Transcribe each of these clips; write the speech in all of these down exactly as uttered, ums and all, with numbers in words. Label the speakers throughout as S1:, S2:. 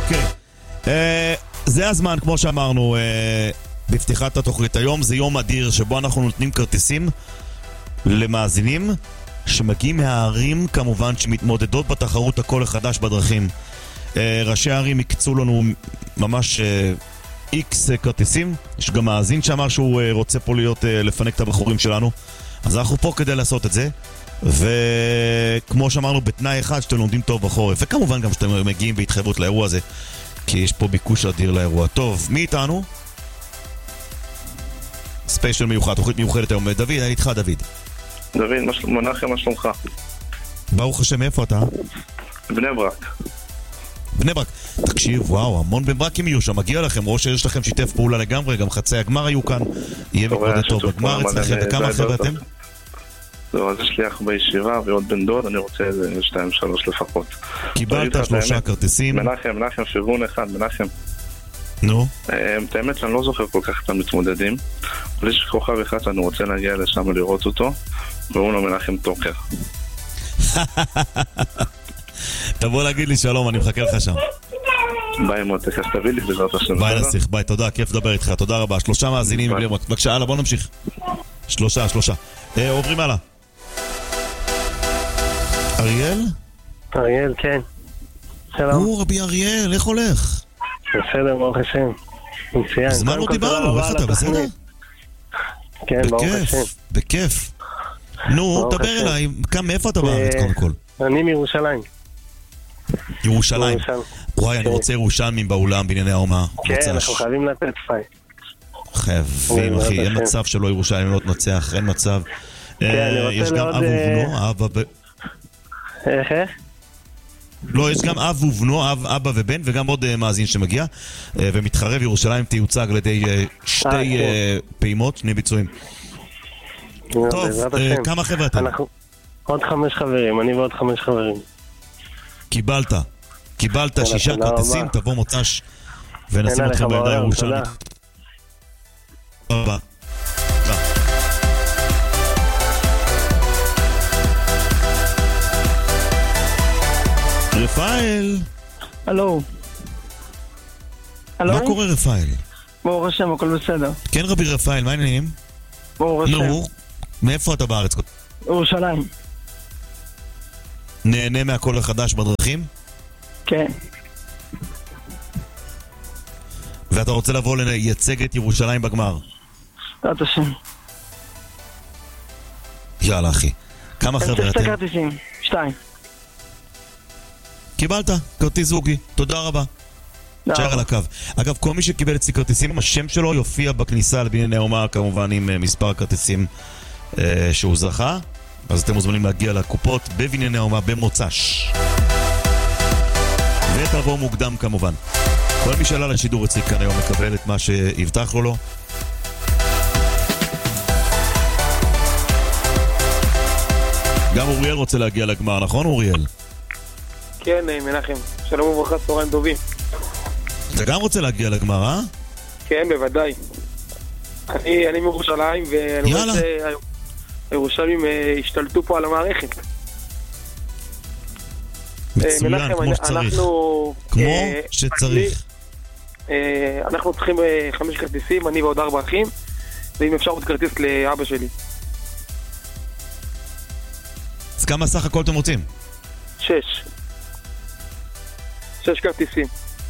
S1: אוקיי. זה הזמן, כמו שאמרנו בפתיחת התוכנית היום, זה יום אדיר שבו אנחנו נותנים כרטיסים למאזינים שמגיעים מהערים כמובן שמתמודדות בתחרות הקול החדש בדרכים. ראשי הערים יקצו לנו ממש איקס כרטיסים. יש גם מאזין שאמר שהוא רוצה פה להיות לפנק את הבחורים שלנו, אז אנחנו פה כדי לעשות את זה, וכמו שאמרנו בתנאי אחד שאתם לומדים טוב בחורף, וכמובן גם שאתם מגיעים בהתחייבות לאירוע הזה, כי יש פה ביקוש אדיר לאירוע. טוב, מי איתנו? ספיישל מיוחד, תוכנית מיוחדת היום. דוד, אני איתך דוד.
S2: דוד, מנחם, מה שלומך?
S1: ברוך השם, איפה אתה?
S2: בני ברק.
S1: בני ברק. תקשיב, וואו, המון בני ברקים יהיו שם, מגיע לכם, ראש העיר שלכם שיתף פעולה לגמרי, גם חצי הגמר היו כאן, יהיה מתמודד טוב בגמר אצלכם, וכמה חבר'ה אתם?
S2: זהו, אז יש לי אח בישיבה ועוד בן דוד, אני רוצה איזה שתיים שלוש לפחות.
S1: קיבלת שלושה כרטיסים.
S2: מנחם, מנחם, פרגון אחד, מנחם.
S1: נו?
S2: את האמת שאני לא זוכר כל כך את המתמודדים, אבל יש כוכב אחד שאני רוצה להגיע לשם לראות אותו, והוא לו מנחם טוקר.
S1: תבוא להגיד לי שלום, אני מחכה לך שם.
S2: ביי מותק, אז תביא לי בזאת השם.
S1: ביי נסיך, ביי, תודה, כיף לדבר איתך, תודה רבה. שלושה מאזינים, בבקשה, הלאה, בוא נמשיך. שלושה, שלושה. עוברים הלאה. אריאל?
S3: אריאל, כן. שלום.
S1: או, רבי אריאל, איך הולך?
S3: בסדר, ברוך השם. מצוין.
S1: זמן לא דיברנו, איך אתה, בסדר?
S3: כן, ברוך השם.
S1: בכיף, בכיף. נו, דבר אליי, מאיפה אתה בארץ קודם כל?
S3: אני מירושלים.
S1: ירושלים. וואי, אני רוצה ירושלמים באולם בענייני האומה.
S3: כן, אנחנו חייבים לתת פי.
S1: חייבים, אחי, אין מצב שלא ירושלים לא תנצח, אין מצב. יש גם אב ובנו, אבא ו...
S3: איך איך?
S1: לא, יש גם אב ובנו, אבא ובן, וגם עוד מאזין שמגיע, ומתחרב ירושלים תיוצג על ידי שתי פעימות, שני ביצועים. טוב, כמה חבר'ה אתם?
S3: עוד חמש חברים, אני ועוד חמש חברים.
S1: קיבלת, קיבלת שישה כרטיסים, תבוא מוצ"ש ונשים אתכם בידי ירושלים. תודה. רפאל.
S4: הלו.
S1: מה קורה רפאל?
S4: ברוך השם, הכל בסדר.
S1: כן רבי רפאל, מה העניינים?
S4: ברוך השם.
S1: נו, מאיפה אתה בארץ?
S4: ירושלים.
S1: נהנה מהקול החדש בדרכים?
S4: כן.
S1: ואתה רוצה לבוא לייצג את ירושלים בגמר?
S4: תודה השם.
S1: יאללה אחי. כמה חבר'ה אתם?
S4: אני צריך את הכרטיסים. שתיים.
S1: קיבלת, כרטיס זוגי. תודה רבה. תשאר על הקו. אגב, כל מי שקיבל אצלי כרטיסים, השם שלו יופיע בכניסה לבנייני האומה, כמובן עם מספר הכרטיסים אה, שהוא זכה. אז אתם מוזמנים להגיע לקופות בבנייני האומה במוצ"ש. ותבוא מוקדם כמובן. כל מי שעלה לשידור אצלי כאן היום מקבל את מה שהבטח לו לו. גם אוריאל רוצה להגיע לגמר, נכון אוריאל?
S4: כן, מנחם. שלום וברכה, צהריים טובים.
S1: אתה גם רוצה להגיע לגמר, אה?
S4: כן, בוודאי. אני, אני מירושלים, ואני רואה שהירושלמים השתלטו פה על המערכת.
S1: מצוין, כמו שצריך. כמו שצריך.
S4: אנחנו צריכים חמש כרטיסים, אני ועוד ארבע אחים, ואם אפשר עוד כרטיס לאבא שלי.
S1: אז כמה סך הכל אתם רוצים?
S4: שש. שש כרטיסים.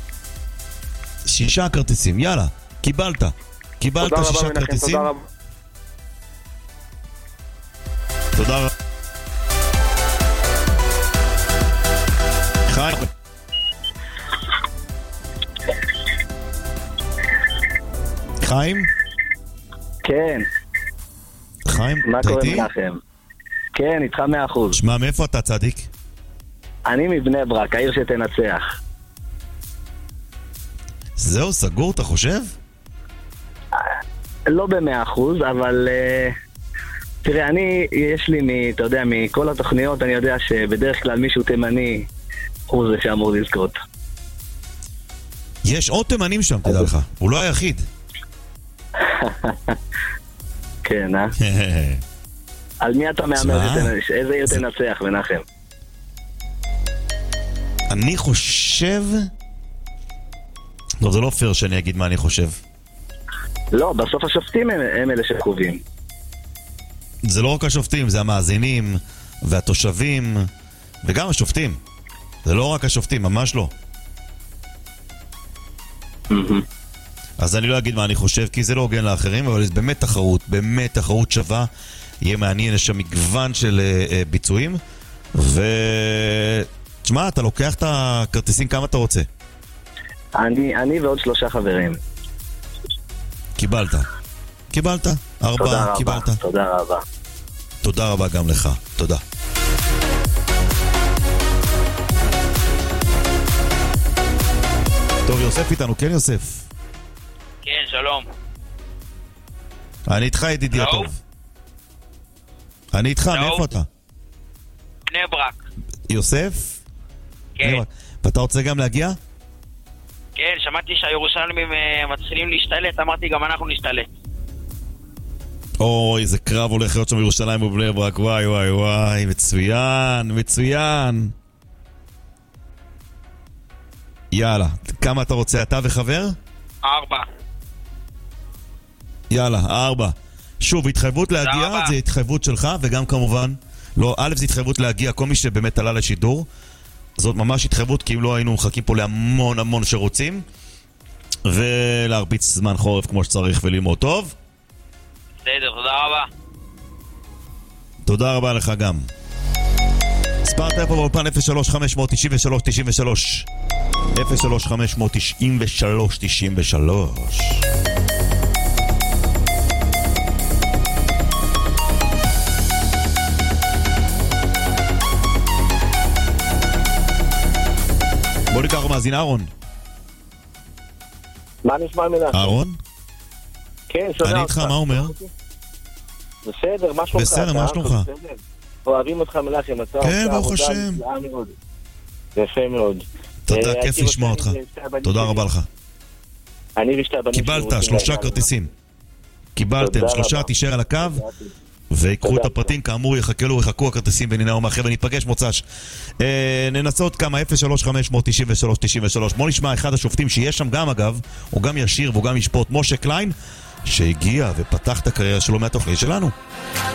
S1: שישה כרטיסים, יאללה, קיבלת. קיבלת שישה כרטיסים.
S4: תודה רבה.
S1: תודה רבה. חיים. חיים?
S3: כן.
S1: חיים,
S3: מה
S1: אתה
S3: קורה
S1: איתי?
S3: לכם? כן, איתך מאה אחוז.
S1: שמע, מאיפה אתה צדיק?
S3: אני מבני ברק, העיר שתנצח.
S1: זהו, סגור, אתה חושב?
S3: לא במאה אחוז, אבל תראה, אני, יש לי, אתה יודע, מכל התוכניות, אני יודע שבדרך כלל מישהו תימני הוא זה שאמור לזכות.
S1: יש עוד תימנים שם, תדע לך. הוא לא היחיד.
S3: כן, אה? על מי אתה מאמר? איזה עיר תנצח, מנחם?
S1: אני חושב לא, זה לא פייר שאני אגיד מה אני חושב.
S3: לא, בסוף השופטים הם, הם אלה שקובעים.
S1: זה לא רק השופטים, זה המאזינים והתושבים וגם השופטים. זה לא רק השופטים, ממש לא. אז אני לא אגיד מה אני חושב, כי זה לא הוגן לאחרים, אבל זה באמת תחרות, באמת תחרות שווה. יהיה מעניין, יש שם מגוון של uh, ביצועים. ו... תשמע, אתה לוקח את הכרטיסים כמה אתה רוצה.
S3: אני, אני ועוד שלושה חברים.
S1: קיבלת. קיבלת. ארבע, קיבלת.
S3: תודה רבה.
S1: תודה רבה גם לך. תודה. טוב, יוסף איתנו. כן, יוסף?
S5: כן, שלום.
S1: אני איתך, ידידי הטוב. אני איתך, מאיפה אתה?
S5: בני ברק.
S1: יוסף?
S5: כן.
S1: ואתה רוצה גם להגיע?
S5: כן, שמעתי שהירושלמים מתחילים להשתלט, אמרתי גם אנחנו נשתלט.
S1: אוי, איזה קרב הולך להיות שם בירושלים ובני ברק, וואי וואי וואי, מצוין, מצוין. יאללה, כמה אתה רוצה, אתה וחבר?
S5: ארבע.
S1: יאללה, ארבע. שוב, התחייבות להגיע, זה התחייבות שלך, וגם כמובן, לא, א' זה התחייבות להגיע, כל מי שבאמת עלה לשידור, זאת ממש התחייבות, כי אם לא היינו מחכים פה להמון המון שרוצים, ולהרביץ זמן חורף כמו שצריך וללמוד טוב.
S5: בסדר, תודה רבה.
S1: תודה רבה לך גם. ספר טלפון באולפן אפס שלוש חמש תשע שלוש תשע שלוש אפס שלוש חמש תשע שלוש תשע שלוש. בוא ניקח מאזין אהרון.
S6: מה נשמע מלאכם?
S1: אהרון?
S6: כן, שומע אותך.
S1: אני איתך, מה אומר?
S6: בסדר, מה שלומך?
S1: בסדר, מה שלומך?
S6: אוהבים אותך מלאכם.
S1: כן, ברוך השם.
S6: יפה מאוד.
S1: תודה, כיף לשמוע אותך. תודה רבה לך.
S6: אני ושתי הבנים
S1: קיבלת שלושה כרטיסים. קיבלתם שלושה, תישאר על הקו ויקחו את הפרטים, כאמור יחכה לו, יחכו הכרטיסים וננהל מאחר וניפגש מוצ"ש. ננסה עוד כמה, אפס שלוש חמש תשע שלוש תשע שלוש. בוא נשמע אחד השופטים שיש שם גם אגב, הוא גם ישיר והוא גם ישפוט, משה קליין, שהגיע ופתח את הקריירה שלו מהתוכנית שלנו.